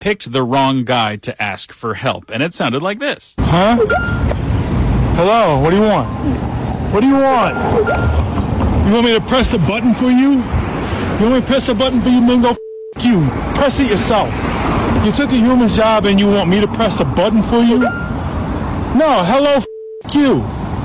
picked the wrong guy to ask for help. And it sounded like this. Huh? Hello, what do you want? What do you want? You want me to press the button for you? You want me to press the button for you, Mingo? F*** you. Press it yourself. You took a human's job and you want me to press the button for you? No, hello, f*** you.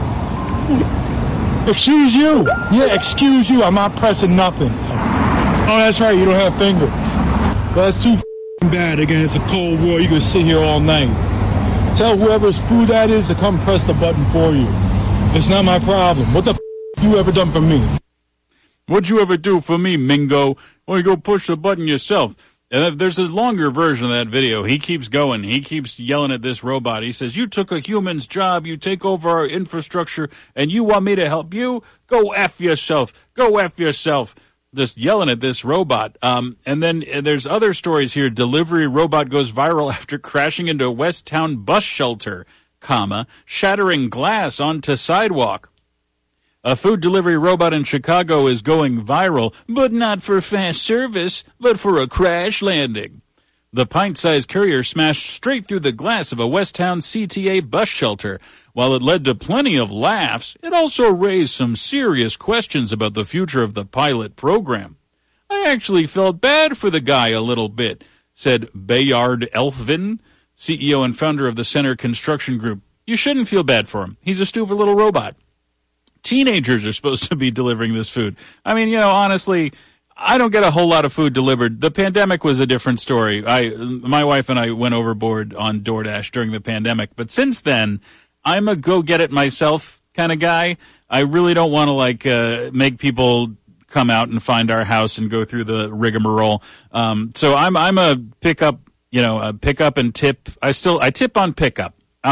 Excuse you. Yeah, excuse you. I'm not pressing nothing. Oh, that's right, you don't have fingers. Well, that's too f***ing bad. Again, it's a cold war. You can sit here all night. Tell whoever's food that is to come press the button for you. It's not my problem. What the f*** you ever done for me? What'd you ever do for me, Mingo? Well, you go push the button yourself. And there's a longer version of that video. He keeps going. He keeps yelling at this robot. He says, you took a human's job. You take over our infrastructure, and you want me to help you? Go F yourself. Go F yourself. Just yelling at this robot. And then there's other stories here. Delivery robot goes viral after crashing into a West Town bus shelter, shattering glass onto sidewalk. A food delivery robot in Chicago is going viral, but not for fast service, but for a crash landing. The pint-sized courier smashed straight through the glass of a Westtown CTA bus shelter. While it led to plenty of laughs, it also raised some serious questions about the future of the pilot program. I actually felt bad for the guy a little bit, said Bayard Elfvin, CEO and founder of the Center Construction Group. You shouldn't feel bad for him. He's a stupid little robot. Teenagers are supposed to be delivering this food. I mean, honestly, I don't get a whole lot of food delivered. The pandemic was a different story. My wife and I went overboard on DoorDash during the pandemic. But since then, I'm a go-get-it-myself kind of guy. I really don't want to, make people come out and find our house and go through the rigmarole. So I'm a pickup, a pickup and tip. I tip on pickup.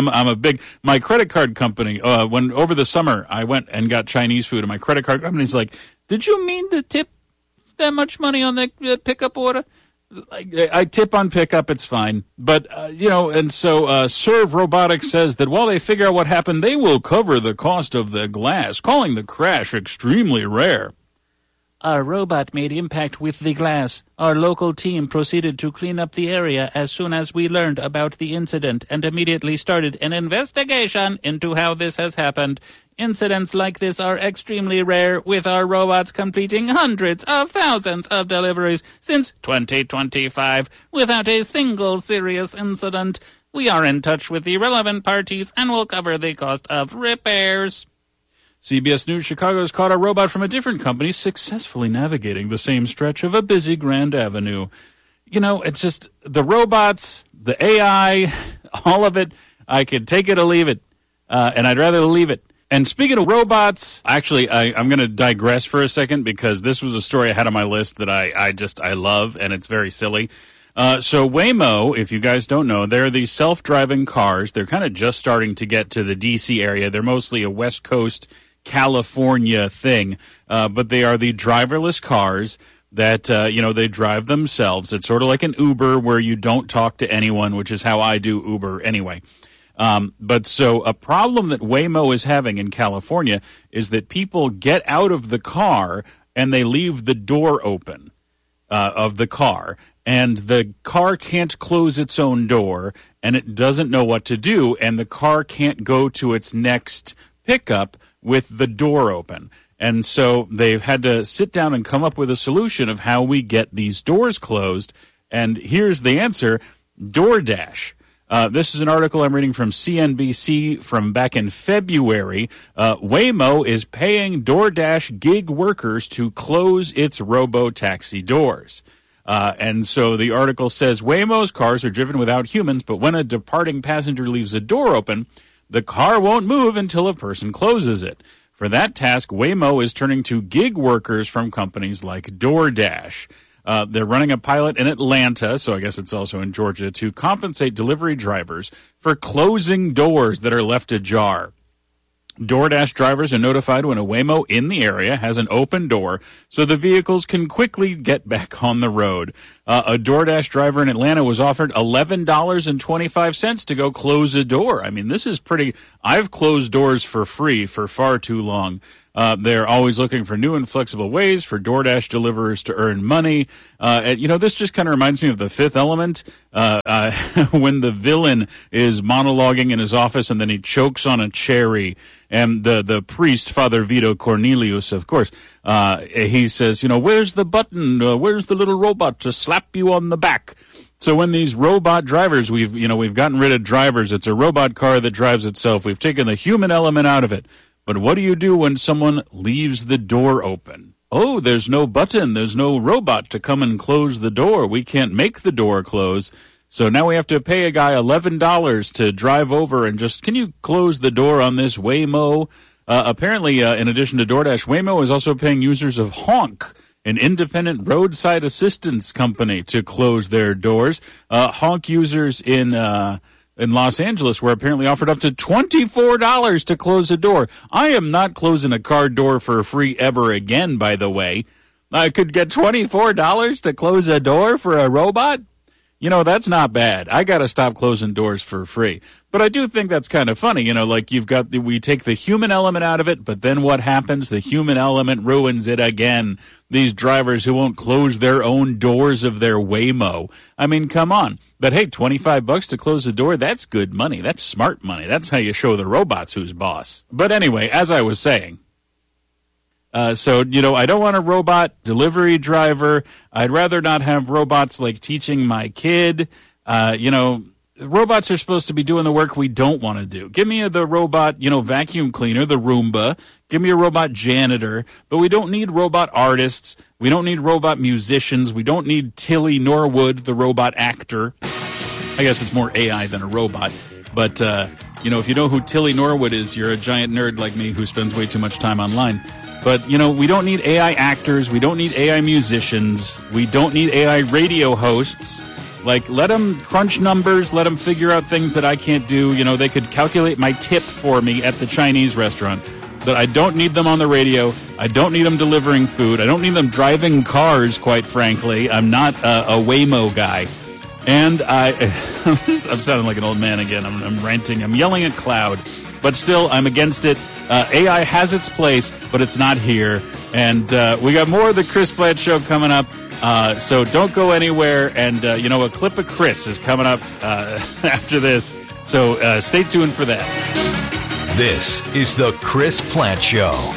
My credit card company, when over the summer I went and got Chinese food, and my credit card company's like, did you mean to tip that much money on the pickup order? I tip on pickup, it's fine. But, and so Serve Robotics says that while they figure out what happened, they will cover the cost of the glass, calling the crash extremely rare. Our robot made impact with the glass. Our local team proceeded to clean up the area as soon as we learned about the incident and immediately started an investigation into how this has happened. Incidents like this are extremely rare, with our robots completing hundreds of thousands of deliveries since 2025 without a single serious incident. We are in touch with the relevant parties and will cover the cost of repairs. CBS News Chicago has caught a robot from a different company successfully navigating the same stretch of a busy Grand Avenue. It's just the robots, the AI, all of it. I could take it or leave it, and I'd rather leave it. And speaking of robots, actually, I'm going to digress for a second because this was a story I had on my list that I love, and it's very silly. So Waymo, if you guys don't know, they're these self-driving cars. They're kind of just starting to get to the D.C. area. They're mostly a West Coast California thing, but they are the driverless cars that, they drive themselves. It's sort of like an Uber where you don't talk to anyone, which is how I do Uber anyway. But so a problem that Waymo is having in California is that people get out of the car and they leave the door open of the car, and the car can't close its own door, and it doesn't know what to do, and the car can't go to its next pickup with the door open. And so they've had to sit down and come up with a solution of how we get these doors closed. And here's the answer: DoorDash. This is an article I'm reading from CNBC from back in February. Waymo is paying DoorDash gig workers to close its robo-taxi doors. And so the article says Waymo's cars are driven without humans, but when a departing passenger leaves a door open, the car won't move until a person closes it. For that task, Waymo is turning to gig workers from companies like DoorDash. They're running a pilot in Atlanta, so I guess it's also in Georgia, to compensate delivery drivers for closing doors that are left ajar. DoorDash drivers are notified when a Waymo in the area has an open door so the vehicles can quickly get back on the road. A DoorDash driver in Atlanta was offered $11.25 to go close a door. I mean, this is pretty. I've closed doors for free for far too long. They're always looking for new and flexible ways for DoorDash deliverers to earn money. And, this just kind of reminds me of The Fifth Element, when the villain is monologuing in his office and then he chokes on a cherry. And the priest, Father Vito Cornelius, of course, he says, where's the button? Where's the little robot to slap you on the back? So when these robot drivers, we've gotten rid of drivers. It's a robot car that drives itself. We've taken the human element out of it. But what do you do when someone leaves the door open? Oh, there's no button. There's no robot to come and close the door. We can't make the door close. So now we have to pay a guy $11 to drive over and can you close the door on this Waymo? Apparently, in addition to DoorDash, Waymo is also paying users of Honk, an independent roadside assistance company, to close their doors. Honk users in Los Angeles were apparently offered up to $24 to close a door. I am not closing a car door for free ever again, by the way. I could get $24 to close a door for a robot? That's not bad. I got to stop closing doors for free. But I do think that's kind of funny. We take the human element out of it, but then what happens? The human element ruins it again. These drivers who won't close their own doors of their Waymo. I mean, come on. But hey, $25 to close the door, that's good money. That's smart money. That's how you show the robots who's boss. But anyway, as I was saying, I don't want a robot delivery driver. I'd rather not have robots like teaching my kid. Robots are supposed to be doing the work we don't want to do. Give me the robot, vacuum cleaner, the Roomba. Give me a robot janitor. But we don't need robot artists. We don't need robot musicians. We don't need Tilly Norwood, the robot actor. I guess it's more AI than a robot. But, if you know who Tilly Norwood is, you're a giant nerd like me who spends way too much time online. But, we don't need AI actors. We don't need AI musicians. We don't need AI radio hosts. Let them crunch numbers. Let them figure out things that I can't do. They could calculate my tip for me at the Chinese restaurant. But I don't need them on the radio. I don't need them delivering food. I don't need them driving cars, quite frankly. I'm not a Waymo guy. And I'm sounding like an old man again. I'm ranting. I'm yelling at cloud. But still, I'm against it. AI has its place, but it's not here. And we got more of the Chris Plante Show coming up. So don't go anywhere. And, a clip of Chris is coming up after this. So stay tuned for that. This is the Chris Plante Show.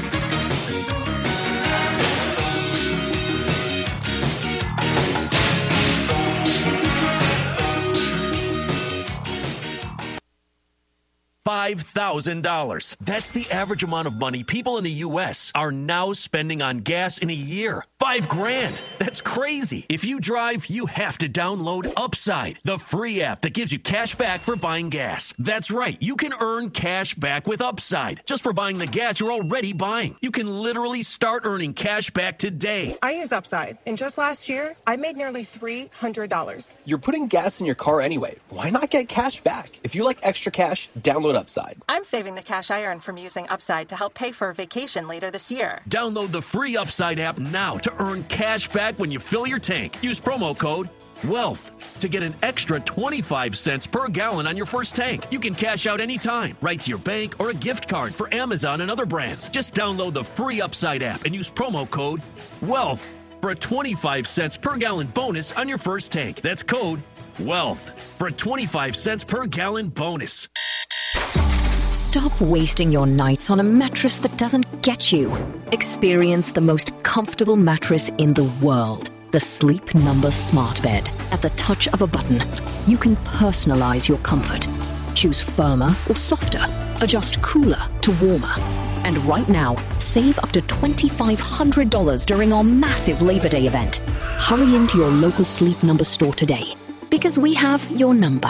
$5,000. That's the average amount of money people in the U.S. are now spending on gas in a year. $5,000. That's crazy. If you drive, you have to download Upside, the free app that gives you cash back for buying gas. That's right. You can earn cash back with Upside just for buying the gas you're already buying. You can literally start earning cash back today. I use Upside, and just last year, I made nearly $300. You're putting gas in your car anyway. Why not get cash back? If you like extra cash, download Upside. I'm saving the cash I earn from using Upside to help pay for a vacation later this year. Download the free Upside app now to earn cash back when you fill your tank. Use promo code WEALTH to get an extra 25 cents per gallon on your first tank. You can cash out anytime, right to your bank or a gift card for Amazon and other brands. Just download the free Upside app and use promo code WEALTH for a 25 cents per gallon bonus on your first tank. That's code WEALTH for a 25 cents per gallon bonus. Stop wasting your nights on a mattress that doesn't get you. Experience the most comfortable mattress in the world. The Sleep Number Smart Bed. At the touch of a button, you can personalize your comfort. Choose firmer or softer. Adjust cooler to warmer. And right now, save up to $2,500 during our massive Labor Day event. Hurry into your local Sleep Number store today, because we have your number.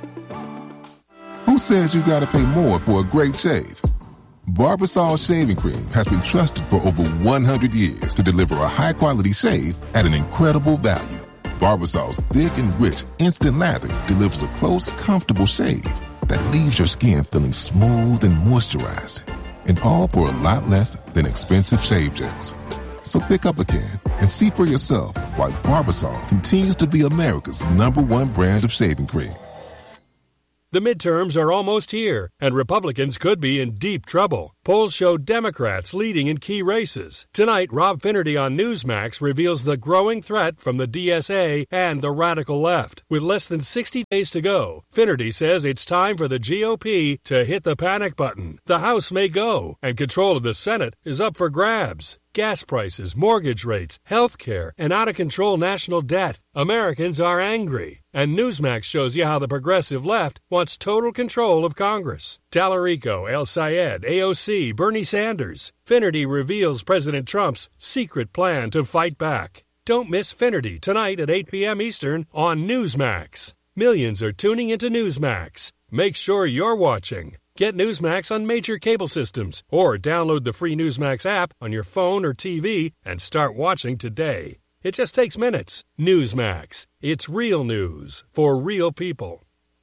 Who says you gotta pay more for a great shave? Barbasol Shaving Cream has been trusted for over 100 years to deliver a high-quality shave at an incredible value. Barbasol's thick and rich instant lather delivers a close, comfortable shave that leaves your skin feeling smooth and moisturized, and all for a lot less than expensive shave gels. So pick up a can and see for yourself why Barbasol continues to be America's #1 brand of shaving cream. The midterms are almost here, and Republicans could be in deep trouble. Polls show Democrats leading in key races. Tonight, Rob Finnerty on Newsmax reveals the growing threat from the DSA and the radical left. With less than 60 days to go, Finnerty says it's time for the GOP to hit the panic button. The House may go, and control of the Senate is up for grabs. Gas prices, mortgage rates, health care, and out-of-control national debt. Americans are angry. And Newsmax shows you how the progressive left wants total control of Congress. Tallarico, El Sayed, AOC, Bernie Sanders. Finnerty reveals President Trump's secret plan to fight back. Don't miss Finnerty tonight at 8 p.m. Eastern on Newsmax. Millions are tuning into Newsmax. Make sure you're watching. Get Newsmax on major cable systems or download the free Newsmax app on your phone or TV and start watching today. It just takes minutes. Newsmax. It's real news for real people.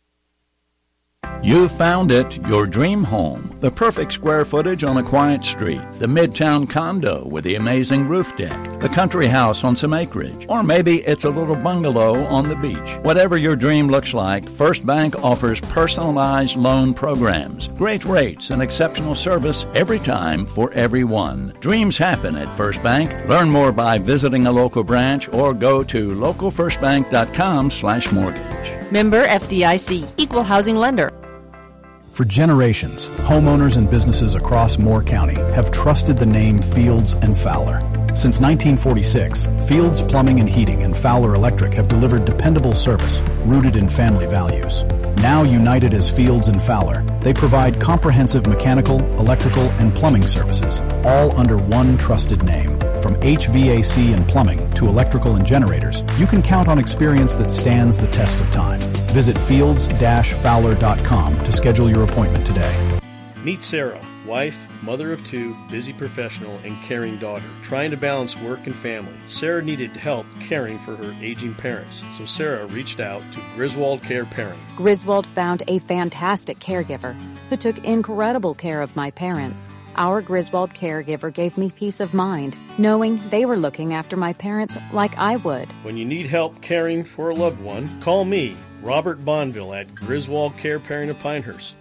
You found it, your dream home. The perfect square footage on a quiet street. The Midtown condo with the amazing roof deck. The country house on some acreage. Or maybe it's a little bungalow on the beach. Whatever your dream looks like, First Bank offers personalized loan programs. Great rates and exceptional service every time for everyone. Dreams happen at First Bank. Learn more by visiting a local branch or go to localfirstbank.com/mortgage. Member FDIC, Equal Housing Lender. For generations, homeowners and businesses across Moore County have trusted the name Fields and Fowler. Since 1946, Fields Plumbing and Heating and Fowler Electric have delivered dependable service rooted in family values. Now united as Fields and Fowler, they provide comprehensive mechanical, electrical, and plumbing services, all under one trusted name. From HVAC and plumbing to electrical and generators, you can count on experience that stands the test of time. Visit fields-fowler.com to schedule your appointment today. Meet Sarah, wife, mother of two, busy professional, and caring daughter, trying to balance work and family. Sarah needed help caring for her aging parents, so Sarah reached out to Griswold Care Parent. Griswold found a fantastic caregiver who took incredible care of my parents. Our Griswold caregiver gave me peace of mind, knowing they were looking after my parents like I would. When you need help caring for a loved one, call me, Robert Bonville, at Griswold Care Parent of Pinehurst,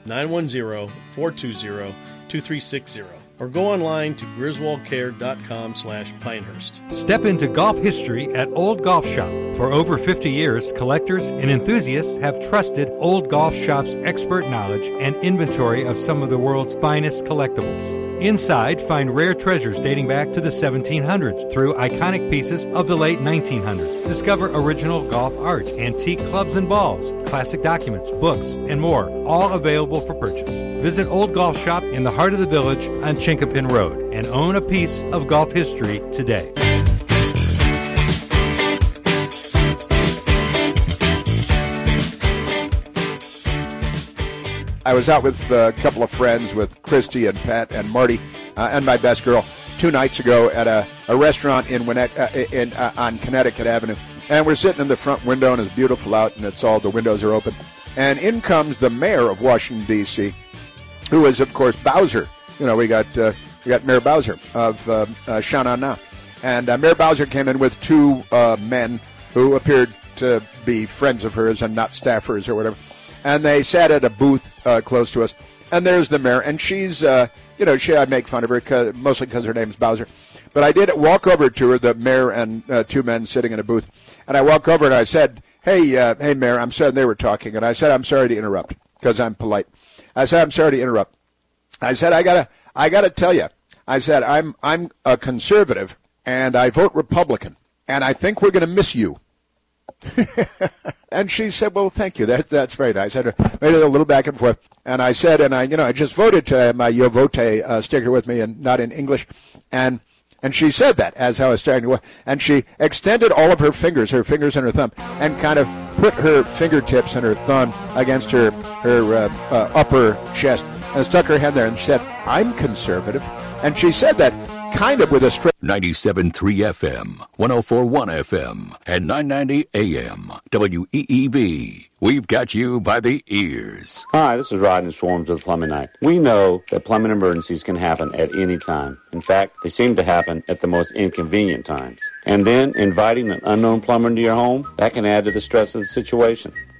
910-420-2360. Or go online to griswoldcare.com/Pinehurst. Step into golf history at Old Golf Shop. For over 50 years, collectors and enthusiasts have trusted Old Golf Shop's expert knowledge and inventory of some of the world's finest collectibles. Inside, find rare treasures dating back to the 1700s through iconic pieces of the late 1900s. Discover original golf art, antique clubs and balls, classic documents, books, and more, all available for purchase. Visit Old Golf Shop in the heart of the village on Chinkapin Road and own a piece of golf history today. I was out with a couple of friends, with Christy and Pat and Marty and my best girl 2 nights ago at a restaurant in on Connecticut Avenue. And we're sitting in the front window, and it's beautiful out, and it's all the windows are open. And in comes the mayor of Washington, D.C., who is, of course, Bowser. You know, we got Mayor Bowser of Sha-Na-Na. And Mayor Bowser came in with 2 men who appeared to be friends of hers and not staffers or whatever. And they sat at a booth close to us. And there's the mayor. And she's, I make fun of her mostly because her name's Bowser. But I did walk over to her, the mayor and 2 men sitting in a booth. And I walked over and I said, hey, Mayor, I'm sorry. They were talking. And I said, I'm sorry to interrupt, because I'm polite. I said, I'm sorry to interrupt. I said, I gotta tell you. I said, I'm a conservative, and I vote Republican. And I think we're going to miss you. And she said, well, thank you. That's very nice. I made it a little back and forth. And I said, I just voted to my Yo Vote sticker with me, and not in English. And she said that as I was starting to walk. And she extended all of her fingers and her thumb, and kind of put her fingertips and her thumb against her upper chest, and stuck her head there and said, I'm conservative. And she said that kind of with a straight 97.3 FM, 104.1 FM, and 990 AM. WEEB. We've got you by the ears. Hi, this is Rodney Swarms with Plumbing Night. We know that plumbing emergencies can happen at any time. In fact, they seem to happen at the most inconvenient times. And then inviting an unknown plumber into your home, that can add to the stress of the situation.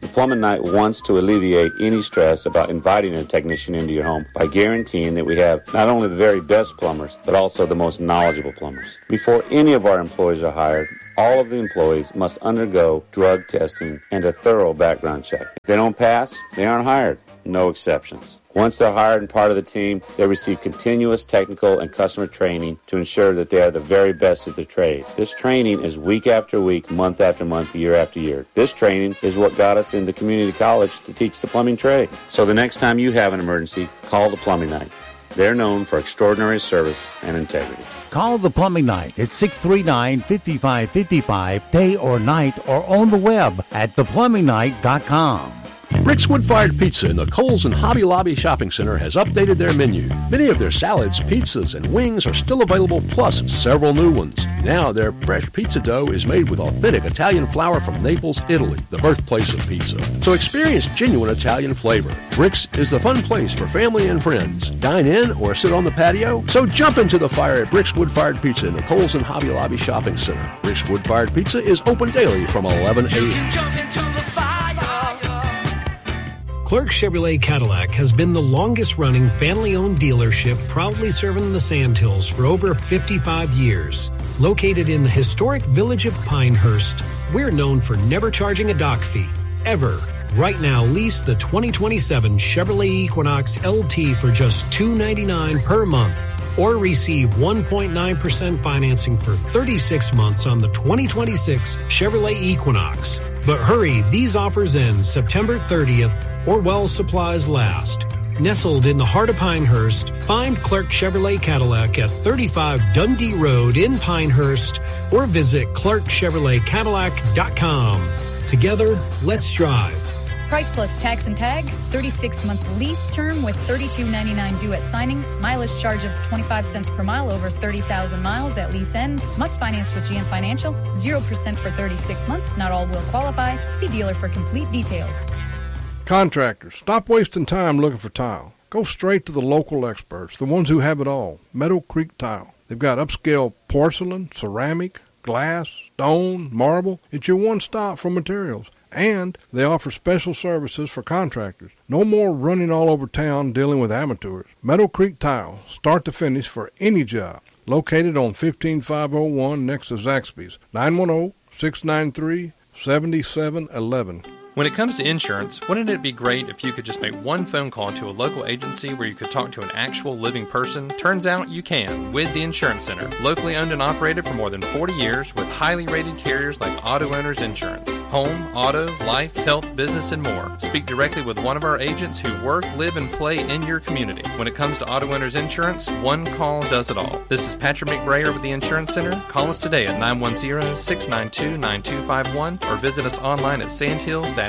The Plumbing Night wants to alleviate any stress about inviting a technician into your home by guaranteeing that we have not only the very best plumbers, but also the most knowledgeable plumbers. Before any of our employees are hired, all of the employees must undergo drug testing and a thorough background check. If they don't pass, they aren't hired. No exceptions. Once they're hired and part of the team, they receive continuous technical and customer training to ensure that they are the very best at their trade. This training is week after week, month after month, year after year. This training is what got us into community college to teach the plumbing trade. So the next time you have an emergency, call the Plumbing Night. They're known for extraordinary service and integrity. Call the Plumbing Night at 639-5555, day or night, or on the web at theplumbingnight.com. Rick's Wood-Fired Pizza in the Kohl's and Hobby Lobby Shopping Center has updated their menu. Many of their salads, pizzas, and wings are still available, plus several new ones. Now their fresh pizza dough is made with authentic Italian flour from Naples, Italy, the birthplace of pizza. So experience genuine Italian flavor. Rick's is the fun place for family and friends. Dine in or sit on the patio? So jump into the fire at Rick's Wood-Fired Pizza in the Kohl's and Hobby Lobby Shopping Center. Rick's Wood-Fired Pizza is open daily from 11 a.m. Clark Chevrolet Cadillac has been the longest-running family-owned dealership, proudly serving the Sandhills for over 55 years. Located in the historic village of Pinehurst, we're known for never charging a dock fee, ever. Right now, lease the 2027 Chevrolet Equinox LT for just $299 per month, or receive 1.9% financing for 36 months on the 2026 Chevrolet Equinox. But hurry, these offers end September 30th, or while supplies last. Nestled in the heart of Pinehurst, find Clark Chevrolet Cadillac at 35 Dundee Road in Pinehurst, or visit clarkchevroletcadillac.com. Together, let's drive. Price plus tax and tag, 36-month lease term with $32.99 due at signing, mileage charge of 25 cents per mile over 30,000 miles at lease end, must finance with GM Financial, 0% for 36 months, not all will qualify. See dealer for complete details. Contractors, stop wasting time looking for tile. Go straight to the local experts, the ones who have it all. Meadow Creek Tile. They've got upscale porcelain, ceramic, glass, stone, marble. It's your one-stop for materials. And they offer special services for contractors. No more running all over town dealing with amateurs. Meadow Creek Tile, start to finish for any job. Located on 15501 next to Zaxby's. 910-693-7711. When it comes to insurance, wouldn't it be great if you could just make one phone call to a local agency where you could talk to an actual living person? Turns out you can with the Insurance Center. Locally owned and operated for more than 40 years with highly rated carriers like Auto Owners Insurance. Home, auto, life, health, business, and more. Speak directly with one of our agents who work, live, and play in your community. When it comes to Auto Owners Insurance, one call does it all. This is Patrick McBrayer with the Insurance Center. Call us today at 910-692-9251 or visit us online at sandhills-ins.com.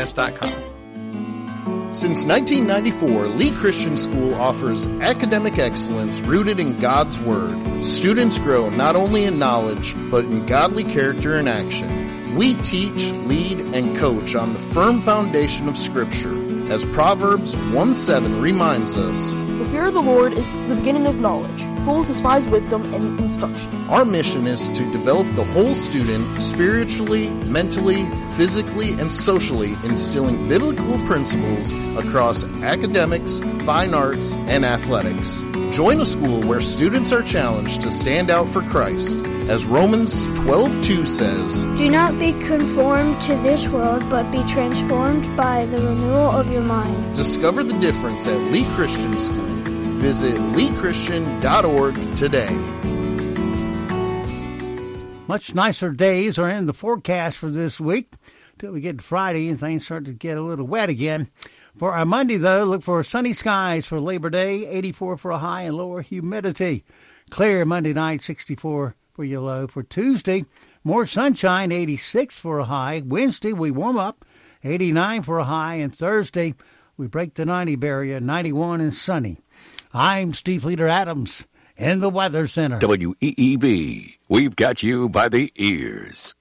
Since 1994, Lee Christian School offers academic excellence rooted in God's Word. Students grow not only in knowledge, but in godly character and action. We teach, lead, and coach on the firm foundation of Scripture. As Proverbs 1:7 reminds us, "The fear of the Lord is the beginning of knowledge. Fools despise wisdom and instruction." Our mission is to develop the whole student spiritually, mentally, physically, and socially, instilling biblical principles across academics, fine arts, and athletics. Join a school where students are challenged to stand out for Christ. As Romans 12:2 says, "Do not be conformed to this world, but be transformed by the renewal of your mind." Discover the difference at Lee Christian School. Visit leechristian.org today. Much nicer days are in the forecast for this week till we get to Friday and things start to get a little wet again. For our Monday, though, look for sunny skies for Labor Day, 84 for a high and lower humidity. Clear Monday night, 64 for your low. For Tuesday, more sunshine, 86 for a high. Wednesday, we warm up, 89 for a high. And Thursday, we break the 90 barrier, 91 and sunny. I'm Steve Leader Adams in the Weather Center. WEEB, we've got you by the ears.